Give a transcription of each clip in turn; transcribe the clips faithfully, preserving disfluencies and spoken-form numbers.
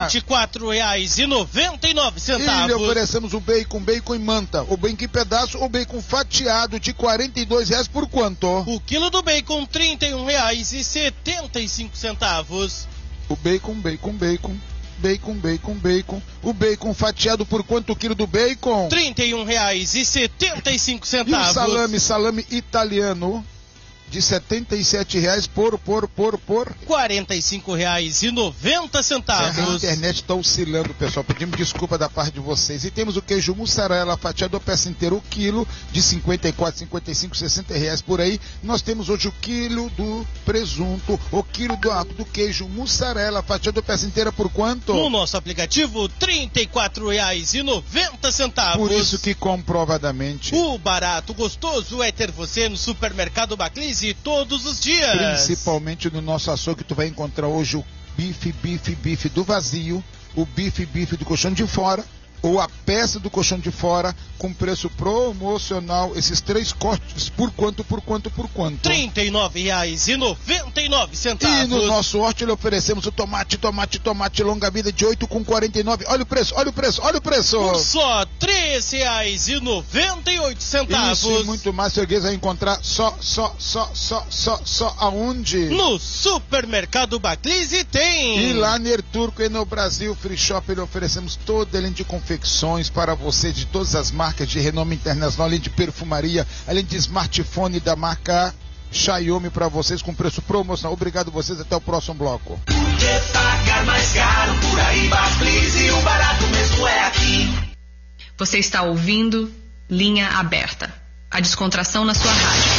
vinte e quatro reais e noventa e nove centavos. E lhe oferecemos o bacon, bacon em manta, o bacon em pedaço ou bacon fatiado de quarenta e dois reais por quanto? O quilo do bacon, trinta e um reais e setenta e cinco centavos. O bacon, bacon, bacon, bacon, bacon, bacon. O bacon fatiado por quanto o quilo do bacon? trinta e um reais e setenta e cinco centavos. E o salame, salame italiano de setenta e sete reais por, por, por, por... quarenta e cinco reais e noventa centavos. É, a internet está oscilando, pessoal. Pedimos desculpa da parte de vocês. E temos o queijo mussarela fatiado a peça inteira, o quilo de cinquenta e quatro, cinquenta e cinco, sessenta reais por aí. Nós temos hoje o quilo do presunto, o quilo do, do queijo mussarela fatiado a peça inteira por quanto? No nosso aplicativo, trinta e quatro reais e noventa centavos. Por isso que comprovadamente o barato gostoso é ter você no Supermercado Baclise todos os dias. Principalmente no nosso açougue, tu vai encontrar hoje o bife, bife, bife do vazio, o bife, bife do colchão de fora, ou a peça do colchão de fora com preço promocional. Esses três cortes, por quanto, por quanto, por quanto? trinta e nove reais e noventa e nove centavos. E no nosso horte lhe oferecemos o tomate, tomate, tomate longa vida de oito com quarenta e nove. Olha o preço, olha o preço, olha o preço. Por só três reais e noventa e oito centavos. Isso e muito mais, seu Guês vai encontrar só, só, só, só, só, só aonde? No Supermercado Baclise tem. E lá no Turco e no Brasil Free Shop lhe oferecemos toda a linha de confecções para você de todas as marcas de renome internacional, além de perfumaria, além de smartphone da marca Xiaomi para vocês com preço promocional. Obrigado vocês, até o próximo bloco. Por que pagar mais caro por aí, Baclise, o barato mesmo é aqui. Você está ouvindo Linha Aberta, a descontração na sua rádio.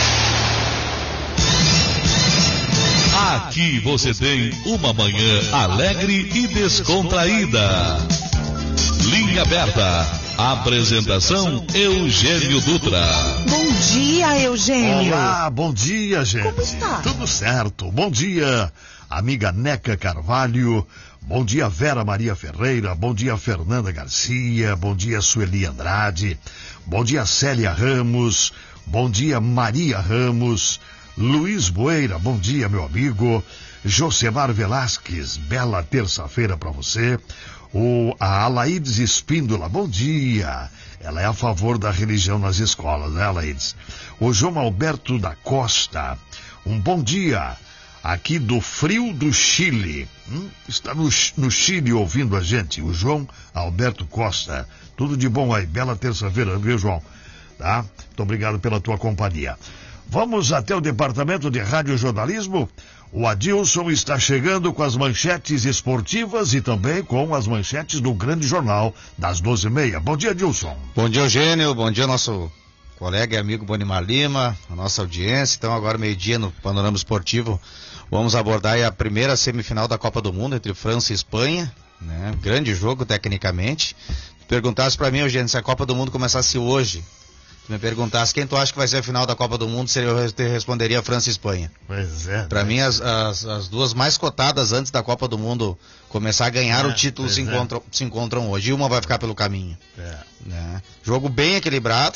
Aqui você tem uma manhã alegre e descontraída. Linha Aberta. Apresentação Eugênio Dutra. Bom dia, Eugênio. Olá, bom dia, gente. Como está? Tudo certo. Bom dia, amiga Neca Carvalho. Bom dia, Vera Maria Ferreira. Bom dia, Fernanda Garcia. Bom dia, Sueli Andrade. Bom dia, Célia Ramos. Bom dia, Maria Ramos. Luiz Boeira, bom dia, meu amigo. Josemar Velasquez, bela terça-feira para você. O, a Alaides Espíndola, bom dia. Ela é a favor da religião nas escolas, né, Alaides? O João Alberto da Costa, um bom dia. Aqui do frio do Chile. Hum? Está no, no Chile ouvindo a gente, o João Alberto Costa. Tudo de bom aí, bela terça-feira, viu, João? Tá? Muito obrigado pela tua companhia. Vamos até o departamento de rádio jornalismo. O Adilson está chegando com as manchetes esportivas e também com as manchetes do Grande Jornal das doze e meia. Bom dia, Adilson. Bom dia, Eugênio. Bom dia, nosso colega e amigo Bonimar Lima, a nossa audiência. Então, agora meio-dia no Panorama Esportivo, vamos abordar aí a primeira semifinal da Copa do Mundo entre França e Espanha, né? Grande jogo, tecnicamente. Perguntasse para mim, Eugênio, se a Copa do Mundo começasse hoje, me perguntasse quem tu acha que vai ser a final da Copa do Mundo, eu responderia França e Espanha. Pois é. Para mim, as, as, as duas mais cotadas antes da Copa do Mundo começar a ganhar é, o título se encontram, é. se encontram hoje. E uma vai ficar pelo caminho. É. Né? Jogo bem equilibrado,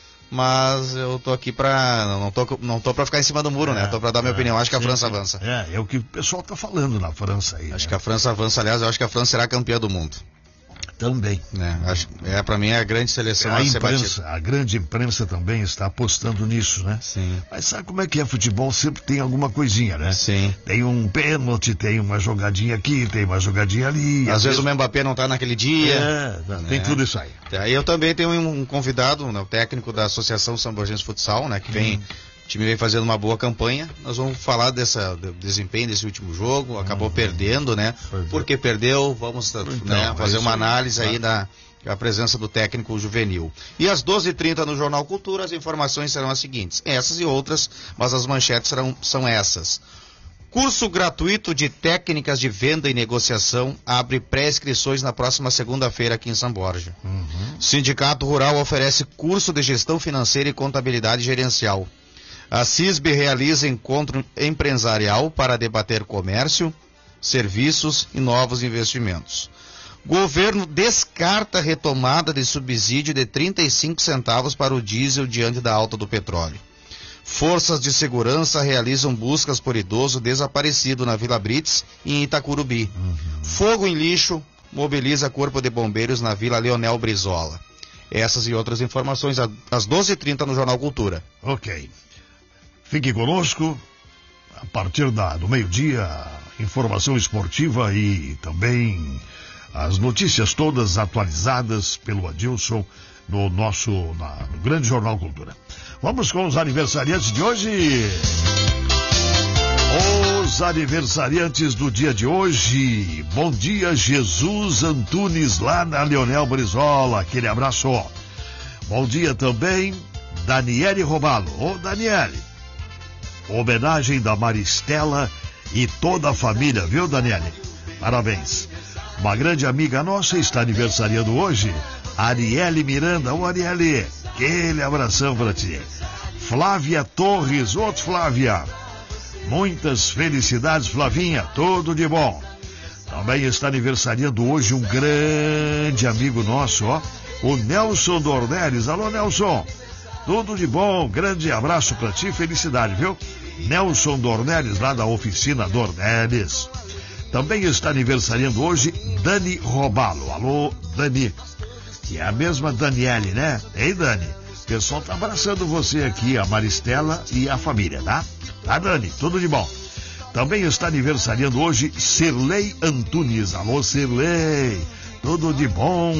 mas eu tô aqui pra... Não tô, não tô pra ficar em cima do muro, é, né? Tô pra dar minha é, opinião. Acho que a sim, França sim. avança. É, é o que o pessoal tá falando na França aí. Acho né? que a França avança. Aliás, eu acho que a França será campeã do mundo. Também. É, acho, é, pra mim é a grande seleção a a ser imprensa, batida. a grande imprensa também está apostando nisso, né? Sim. Mas sabe como é que é futebol? Sempre tem alguma coisinha, né? Sim. Tem um pênalti, tem uma jogadinha aqui, tem uma jogadinha ali. Às, às vezes, vezes o Mbappé não tá naquele dia. É, né? Tem tudo isso aí. Aí eu também tenho um convidado, né, o técnico da Associação São Borgense Futsal, né? Que vem... Hum. O time vem fazendo uma boa campanha. Nós vamos falar dessa, do desempenho desse último jogo. Acabou uhum. perdendo, né? Por que perdeu? Vamos então, né, fazer uma análise aí, aí da a presença do técnico juvenil. E às doze e trinta no Jornal Cultura, as informações serão as seguintes. Essas e outras, mas as manchetes serão, são essas. Curso gratuito de técnicas de venda e negociação abre pré-inscrições na próxima segunda-feira aqui em São Borja. Uhum. Sindicato Rural oferece curso de gestão financeira e contabilidade gerencial. A CISB realiza encontro empresarial para debater comércio, serviços e novos investimentos. Governo descarta a retomada de subsídio de trinta e cinco centavos para o diesel diante da alta do petróleo. Forças de segurança realizam buscas por idoso desaparecido na Vila Brits e em Itacurubi. Uhum. Fogo em lixo mobiliza Corpo de Bombeiros na Vila Leonel Brizola. Essas e outras informações às doze e trinta no Jornal Cultura. Ok. Fique conosco. A partir da, do meio-dia, informação esportiva e também as notícias todas atualizadas pelo Adilson no nosso na, no Grande Jornal Cultura. Vamos com os aniversariantes de hoje. Os aniversariantes do dia de hoje. Bom dia, Jesus Antunes, lá na Leonel Brizola. Aquele abraço. Bom dia também, Daniele Robalo. Ô, Daniele. Homenagem da Maristela e toda a família, viu, Daniele? Parabéns. Uma grande amiga nossa está aniversariando hoje, Arielle Miranda. Ô, Arielle, aquele abração pra ti. Flávia Torres. Ô, Flávia. Muitas felicidades, Flavinha, tudo de bom. Também está aniversariando hoje um grande amigo nosso, ó, o Nelson Dornelles. Alô, Nelson, tudo de bom, grande abraço pra ti, felicidade, viu? Nelson Dornelles, lá da oficina Dornelles. Também está aniversariando hoje Dani Robalo. Alô, Dani, que é a mesma Daniele, né? Ei, Dani, o pessoal tá abraçando você aqui, a Maristela e a família, tá? Tá, Dani, tudo de bom. Também está aniversariando hoje Sirlei Antunes. Alô, Sirlei, tudo de bom.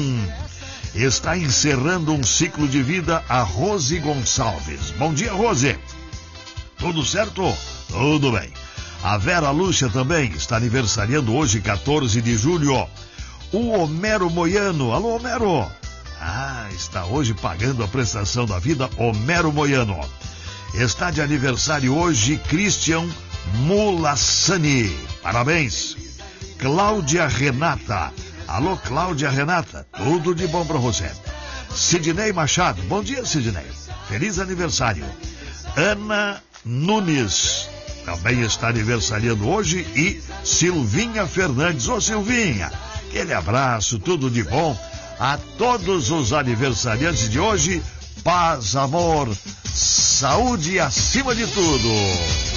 Está encerrando um ciclo de vida a Rose Gonçalves. Bom dia, Rose. Tudo certo? Tudo bem. A Vera Lúcia também está aniversariando hoje, quatorze de julho. O Homero Moiano. Alô, Homero. Ah, está hoje pagando a prestação da vida, Homero Moiano. Está de aniversário hoje Christian Mulassani. Parabéns. Cláudia Renata. Alô, Cláudia Renata. Tudo de bom para você. Sidney Machado. Bom dia, Sidney. Feliz aniversário. Ana Nunes também está aniversariando hoje. E Silvinha Fernandes. Ô, Silvinha, aquele abraço, tudo de bom a todos os aniversariantes de hoje. Paz, amor, saúde acima de tudo.